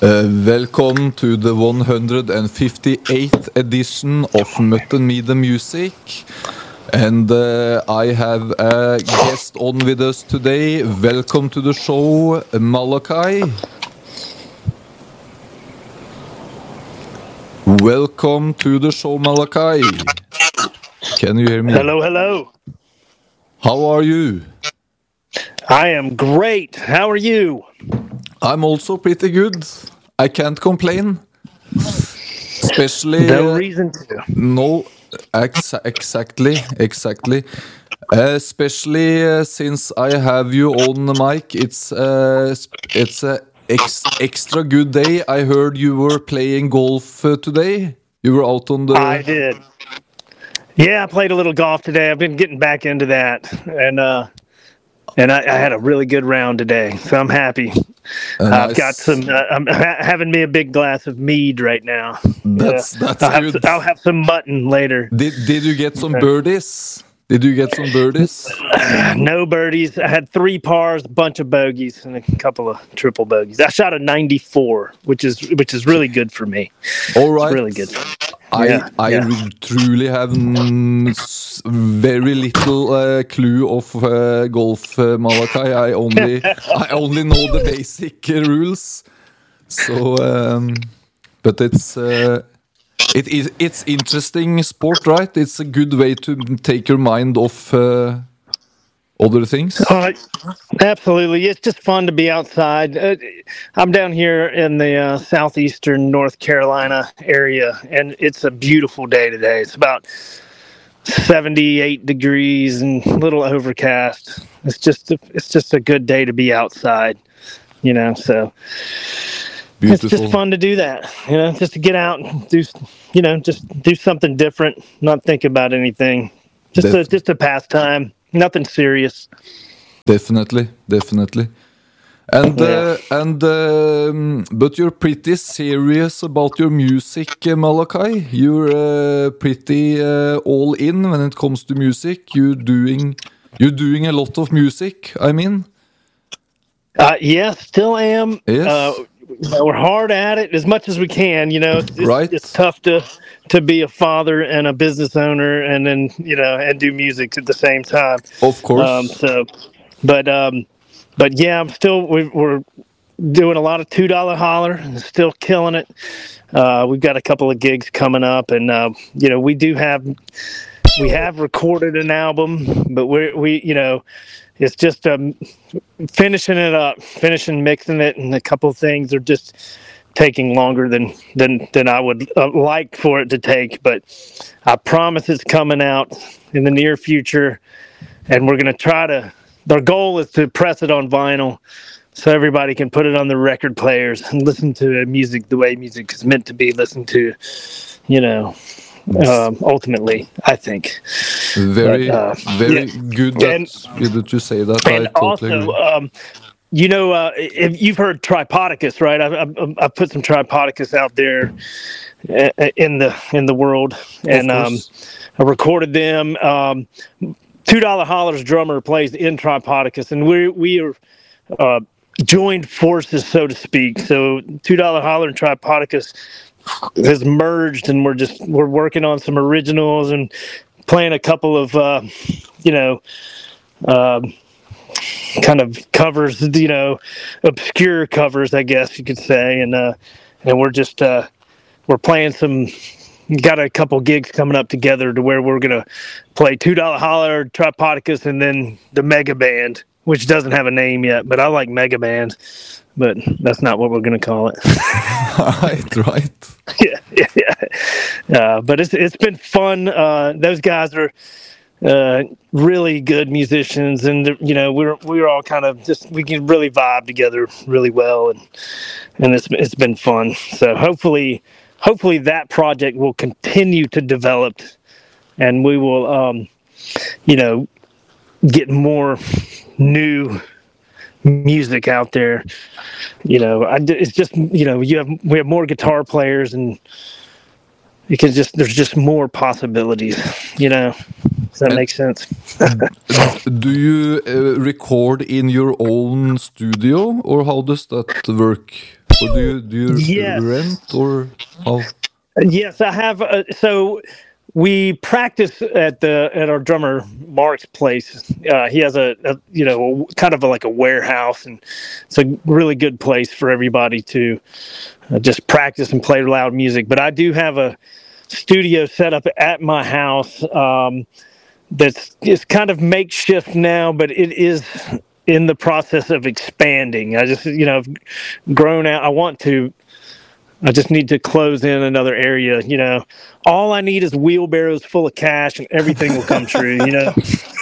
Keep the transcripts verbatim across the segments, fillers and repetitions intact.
Uh, welcome to the one hundred fifty-eighth edition of Mutton Me the Music. And uh, I have a guest on with us today. Welcome to the show, Malachi. Welcome to the show, Malachi. Can you hear me? Hello, hello. How are you? I am great. How are you? I'm also pretty good. I can't complain. Especially... No reason to. No, ex exactly, exactly. Uh, especially uh, since I have you on the mic, it's uh, it's a ex extra good day. I heard you were playing golf uh, today. You were out on the... I did. Yeah, I played a little golf today. I've been getting back into that, and uh, and I, I had a really good round today, so I'm happy. Uh, I've nice. got some. Uh, I'm ha having me a big glass of mead right now. That's yeah. that's I'll have, good. some, I'll have some mutton later. Did did you get some birdies? Did you get some birdies? No birdies. I had three pars, a bunch of bogeys, and a couple of triple bogeys. I shot a ninety-four, which is which is really good for me. All right. It's really good. I Yeah, I yeah. re- truly have mm, s- very little uh, clue of uh, golf, uh, Malachi. I only I only know the basic uh, rules. So, um, but it's uh, it is it's interesting sport, right? It's a good way to take your mind off uh, other things. Uh, absolutely. It's just fun to be outside. Uh, I'm down here in the uh, southeastern North Carolina area, and it's a beautiful day today. It's about seventy-eight degrees and a little overcast. It's just a, it's just a good day to be outside, you know, so Beautiful. it's just fun to do that, you know, just to get out and do, you know, just do something different, not think about anything. Just a, Def- just a pastime, nothing serious. Definitely, definitely. And uh, and um, but you're pretty serious about your music, uh, Malachi. You're uh, pretty uh, all in when it comes to music. You're doing you're doing a lot of music. I mean, Uh, yes, still am. Yes. Uh, we're hard at it as much as we can. You know, it's, it's, Right. it's tough to to be a father and a business owner, and then you know, and do music at the same time. of course. Um, so, but um, but yeah, I'm still we, we're doing a lot of two dollar holler, still killing it. Uh, we've got a couple of gigs coming up, and uh, you know, we do have we have recorded an album, but we're we you know. It's just um, finishing it up, finishing mixing it, and a couple of things are just taking longer than than than I would uh, like for it to take. But I promise it's coming out in the near future, and we're gonna try to. Our goal is to press it on vinyl, so everybody can put it on the record players and listen to music the way music is meant to be listened to. You know. Um, ultimately, I think. Very, but, uh, very yeah. good that, And- good that you say that. I And totally also, agree. um, you know, uh, if you've heard Tripodicus, right? I, I, I put some Tripodicus out there uh, in the in the world, and um, course. I recorded them. Um, Two Dollar Holler's drummer plays in Tripodicus, and we we are uh, joined forces, so to speak. So Two Dollar Holler and Tripodicus has merged, and we're just we're working on some originals and playing a couple of uh, you know. Um, kind of covers, you know, obscure covers, I guess you could say, and uh, and we're just uh, we're playing some. Got a couple gigs coming up together to where we're gonna play Two Dollar Holler, Tripodicus, and then the Mega Band, which doesn't have a name yet, but I like Mega Band, but that's not what we're gonna call it. Right, right. yeah, yeah, yeah. Uh, but it's it's been fun. Uh, those guys are. Uh, really good musicians, and you know we're we're all kind of just we can really vibe together really well, and and it's it's been fun. So hopefully, hopefully that project will continue to develop, and we will, um, you know, get more new music out there. You know, I, it's just you know you have we have more guitar players, and you can just there's just more possibilities. You know. Does that And- make sense? Do you uh, record in your own studio, or how does that work? or do you do you Yes. rent or how? Yes, I have. Uh, so we practice at the at our drummer Mark's place. Uh, he has a, a you know kind of a, like a warehouse, and it's a really good place for everybody to uh, just practice and play loud music. But I do have a studio set up at my house um, that's is kind of makeshift now, but it is in the process of expanding. I just you know I've grown out. I want to. I just need to close in another area, you know. All I need is wheelbarrows full of cash and everything will come true, you know.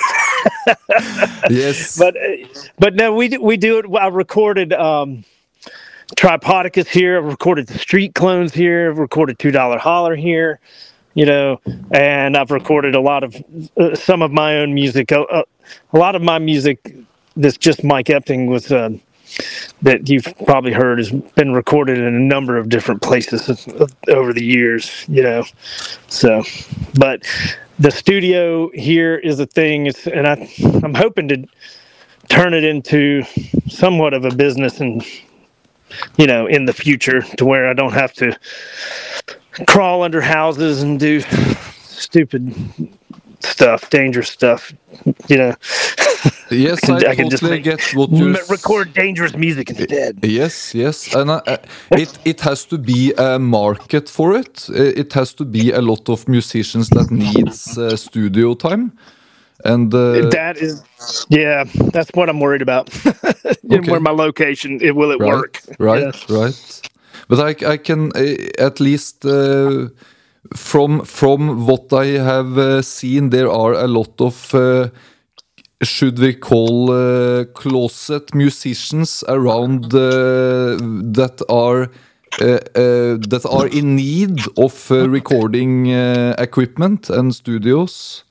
Yes. But but no, we do, we do it. I recorded um, Tripodicus here. I've recorded the Street Clones here. I've recorded two dollar Holler here, you know. And I've recorded a lot of uh, some of my own music. Uh, uh, a lot of my music that's just Mike Epting was uh, that you've probably heard has been recorded in a number of different places over the years, you know. So, but the studio here is a thing, it's, and I, I'm hoping to turn it into somewhat of a business, and you know, in the future, to where I don't have to crawl under houses and do stupid stuff, dangerous stuff, you know. Yes, I, I can just totally make, get what you record dangerous music instead. Yes, yes, and uh, it it has to be a market for it. It has to be a lot of musicians that needs uh, studio time, and uh, that is, yeah, that's what I'm worried about. Okay. Where my location, it, will it right, work? Right, yeah. right. But I I can uh, at least. Uh, From from what I have uh, seen, there are a lot of uh, should we call uh, closet musicians around uh, that are uh, uh, that are in need of uh, recording uh, equipment and studios.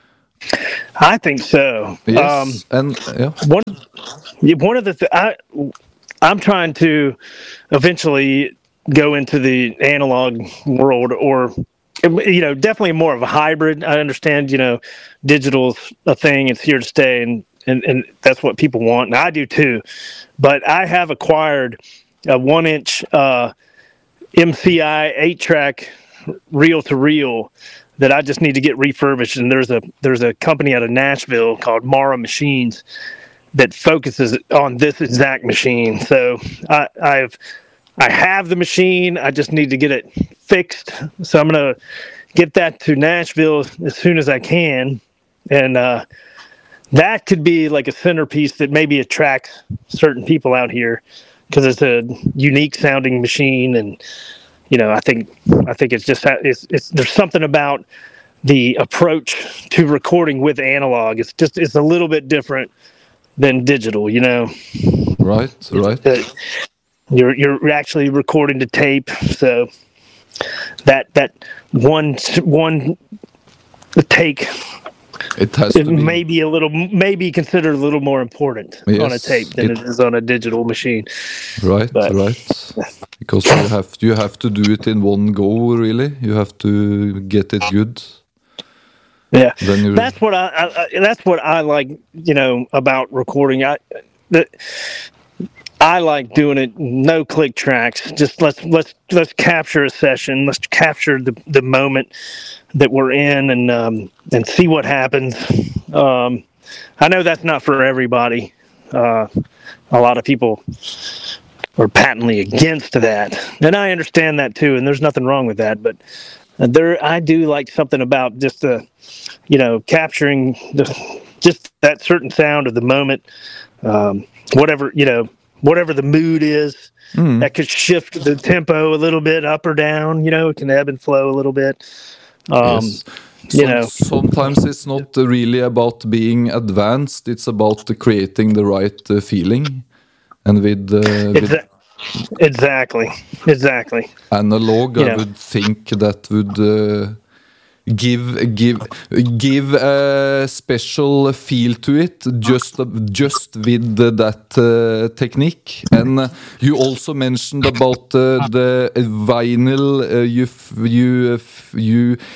I think so. Yes, um, and yeah. One one of the th- I I'm trying to eventually go into the analog world, or you know, definitely more of a hybrid. I understand, you know, digital's a thing, it's here to stay, and and, and that's what people want, and I do too. But I have acquired a one inch uh, M C I eight track reel to reel that I just need to get refurbished, and there's a there's a company out of Nashville called Mara Machines that focuses on this exact machine. So I, I've I have the machine. I just need to get it fixed. So I'm going to get that to Nashville as soon as I can. And uh, that could be like a centerpiece that maybe attracts certain people out here, because it's a unique sounding machine. And, you know, I think I think it's just it's, it's there's something about the approach to recording with analog. It's just it's a little bit different than digital, you know. Right, right. It's, uh, You're you're actually recording to tape, so that that one one take it has it to be. may be a little maybe considered a little more important yes, on a tape than it, it is on a digital machine. Right, but, right. Because you have you have to do it in one go. Really, you have to get it good. Yeah, that's what I, I that's what I like. You know, about recording. I the. I like doing it no click tracks. Just let's let's let's capture a session. Let's capture the, the moment that we're in, and um, and see what happens. Um, I know that's not for everybody. Uh, a lot of people are patently against that, and I understand that too. And there's nothing wrong with that. But there, I do like something about just the, you know, capturing the just that certain sound of the moment. Um, whatever you know. Whatever the mood is, mm. that could shift the tempo a little bit up or down. You know, it can ebb and flow a little bit. Um, yes. You Some, know, sometimes it's not really about being advanced; it's about creating the right uh, feeling, and with, uh, Exa- with exactly, exactly. Analog, you I know. would think that would. Uh, Give give give a special feel to it, just just with that uh, technique. And uh, you also mentioned about uh, the vinyl. Uh, you you you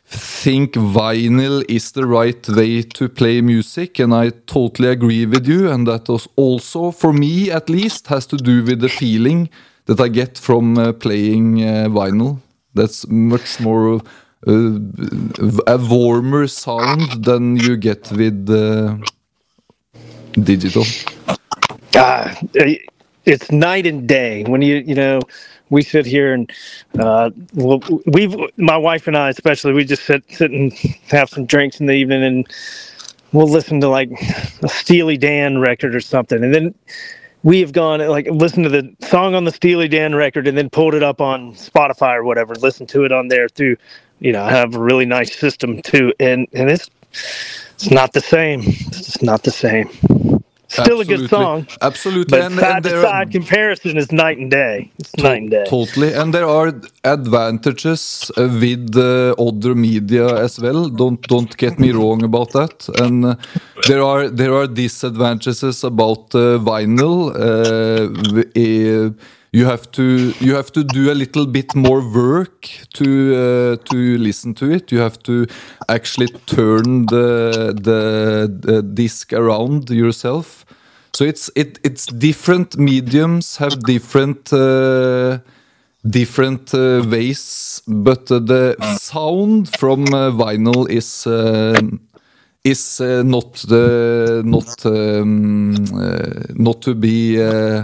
think vinyl is the right way to play music, and I totally agree with you. And that was also, for me at least, has to do with the feeling that I get from uh, playing uh, vinyl. That's much more uh, a warmer sound than you get with uh, digital. Uh, it's night and day when you you know we sit here and uh, well, we've my wife and I especially we just sit sit and have some drinks in the evening and we'll listen to like a Steely Dan record or something, and then we have gone like listened to the song on the Steely Dan record and then pulled it up on Spotify or whatever, listened to it on there through, you know, I have a really nice system too, and and it's it's not the same. It's just not the same. Still Absolutely. A good song. Absolutely. But and, side and to side comparison is night and day. It's to- night and day. Totally. And there are advantages with uh, other media as well. Don't don't get me wrong about that. And uh, there are there are disadvantages about uh, vinyl. Uh, uh, you have to you have to do a little bit more work to uh, to listen to it. You have to actually turn the the, the disc around yourself. So it's it it's different mediums have different uh, different uh, ways, but uh, the sound from uh, vinyl is uh, is uh, not the not um, uh, not to be. Uh,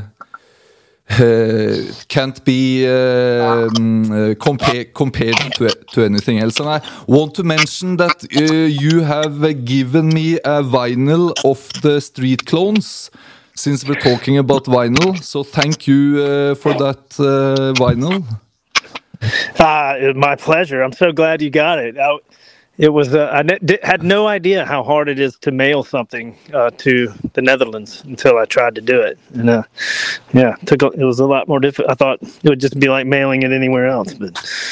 Uh, can't be uh, um, uh, compare, compared to, to anything else. And I want to mention that uh, you have uh, given me a vinyl of the Street Clones, since we're talking about vinyl. So thank you uh, for that uh, vinyl. Uh, my pleasure. I'm so glad you got it. I, It was. Uh, I ne- had no idea how hard it is to mail something uh, to the Netherlands until I tried to do it, and uh, yeah, it took. A, it was a lot more difficult. I thought it would just be like mailing it anywhere else, but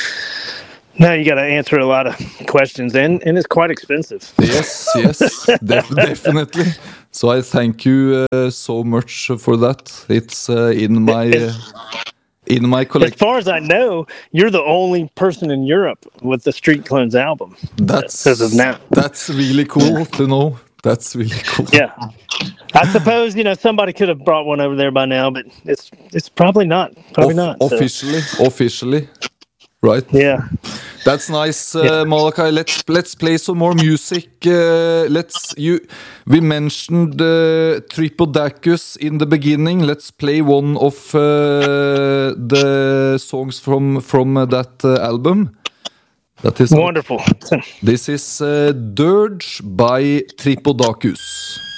now you got to answer a lot of questions, and, and it's quite expensive. Yes, yes, def- definitely. So I thank you uh, so much for that. It's uh, in my. Uh, In my collection. As far as I know, you're the only person in Europe with the Street Clones album. That's as of now. That's really cool to know. That's really cool. Yeah, I suppose you know somebody could have brought one over there by now, but it's it's probably not. Probably Off- not. Officially, so. officially, right? Yeah. That's nice, uh, yeah. Malachi. Let's let's play some more music. Uh, let's you. We mentioned uh, Tripodacus in the beginning. Let's play one of uh, the songs from from uh, that uh, album. That is wonderful. This is uh, Dirge by Tripodacus.